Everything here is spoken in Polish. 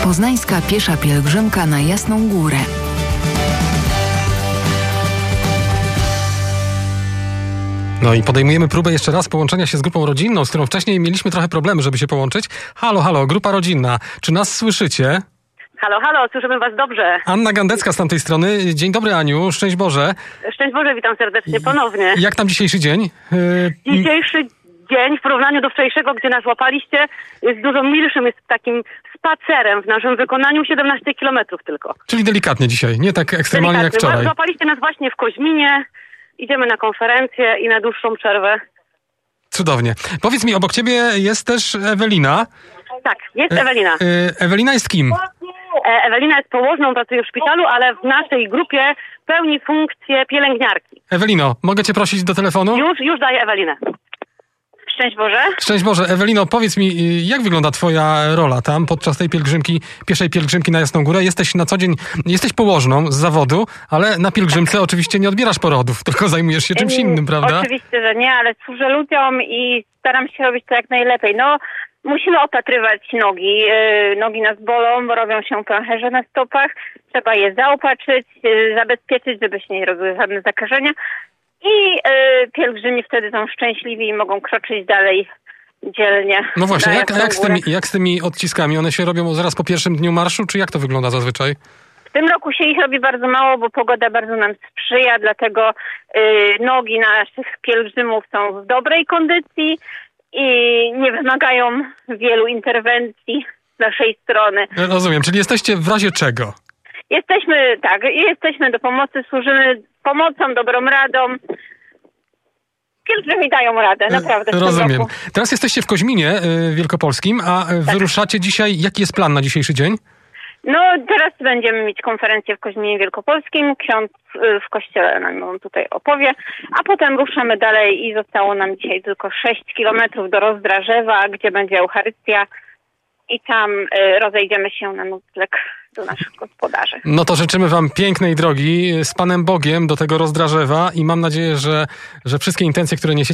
Poznańska piesza pielgrzymka na Jasną Górę. No i podejmujemy próbę jeszcze raz połączenia się z grupą rodzinną, z którą wcześniej mieliśmy trochę problemy, żeby się połączyć. Halo, halo, grupa rodzinna. Czy nas słyszycie? Halo, halo, słyszymy was dobrze. Anna Gandecka z tamtej strony. Dzień dobry, Aniu. Szczęść Boże. Szczęść Boże, witam serdecznie ponownie. Jak tam dzisiejszy dzień? Dzisiejszy dzień w porównaniu do wczorajszego, gdzie nas łapaliście, jest dużo milszym, jest takim spacerem w naszym wykonaniu 17 kilometrów tylko. Czyli delikatnie dzisiaj, nie tak ekstremalnie jak wczoraj. Złapaliście nas właśnie w Koźminie, idziemy na konferencję i na dłuższą przerwę. Cudownie. Powiedz mi, obok ciebie jest też Ewelina. Tak, jest Ewelina. Ewelina jest kim? Ewelina jest położną, pracuje w szpitalu, ale w naszej grupie pełni funkcję pielęgniarki. Ewelino, mogę cię prosić do telefonu? Już daję Ewelinę. Szczęść Boże. Szczęść Boże. Ewelino, powiedz mi, jak wygląda twoja rola tam podczas tej pieszej pielgrzymki na Jasną Górę? Jesteś na co dzień, jesteś położną z zawodu, ale na pielgrzymce oczywiście nie odbierasz porodów, tylko zajmujesz się czymś innym, prawda? Oczywiście, że nie, ale służę ludziom i staram się robić to jak najlepiej. No, musimy opatrywać nogi. Nogi nas bolą, robią się pęcherze na stopach. Trzeba je zaopatrzyć, zabezpieczyć, żeby się nie robiły żadne zakażenia. I pielgrzymi wtedy są szczęśliwi i mogą kroczyć dalej dzielnie. No właśnie, jak z tymi odciskami? One się robią zaraz po pierwszym dniu marszu, czy jak to wygląda zazwyczaj? W tym roku się ich robi bardzo mało, bo pogoda bardzo nam sprzyja, dlatego nogi naszych pielgrzymów są w dobrej kondycji i nie wymagają wielu interwencji z naszej strony. Rozumiem, czyli jesteście w razie czego? Jesteśmy do pomocy, służymy pomocą, dobrą radą. Pielgrzymi dają radę, naprawdę. Rozumiem. Teraz jesteście w Koźminie Wielkopolskim, a wyruszacie dzisiaj. Jaki jest plan na dzisiejszy dzień? No, teraz będziemy mieć konferencję w Koźminie Wielkopolskim. Ksiądz w kościele nam tutaj opowie, a potem ruszamy dalej i zostało nam dzisiaj tylko 6 kilometrów do Rozdrażewa, gdzie będzie Eucharystia i tam rozejdziemy się na nocleg do naszych gospodarzy. No to życzymy wam pięknej drogi z Panem Bogiem do tego Rozdrażewa i mam nadzieję, że wszystkie intencje, które niesiecie,